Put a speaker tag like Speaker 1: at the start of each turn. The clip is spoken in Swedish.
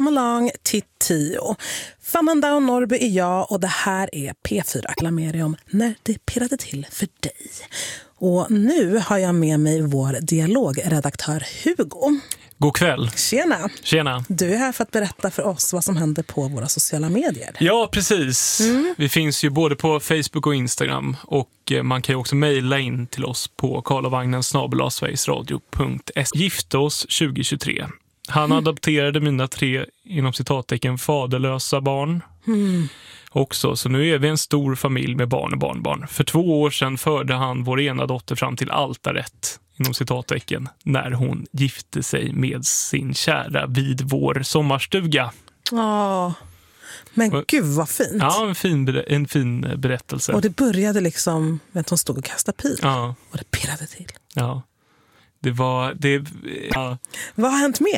Speaker 1: Come along till 10. Fernanda och Norby är jag och det här är P4 Aklamerium när det pirrade till för dig. Och nu har jag med mig vår dialogredaktör Hugo.
Speaker 2: God kväll.
Speaker 1: Tjena.
Speaker 2: Tjena.
Speaker 1: Du är här för att berätta för oss vad som händer på våra sociala medier.
Speaker 2: Ja, precis. Vi finns ju både på Facebook och Instagram. Och man kan ju också mejla in till oss på karlovagnen@sverigesradio.se. Gifte oss 2023. Han adopterade mina 3 inom citattecken faderlösa barn. Också, så nu är vi en stor familj med barn och barnbarn. För 2 år sedan förde han vår ena dotter fram till altaret inom citattecken när hon gifte sig med sin kära vid vår sommarstuga.
Speaker 1: Ja, men gud vad fint.
Speaker 2: Ja, en fin berättelse.
Speaker 1: Och det började liksom med att hon stod och kastade pil.
Speaker 2: Ja.
Speaker 1: Och det pirrade till.
Speaker 2: Ja. Ja.
Speaker 1: Vad har hänt mer?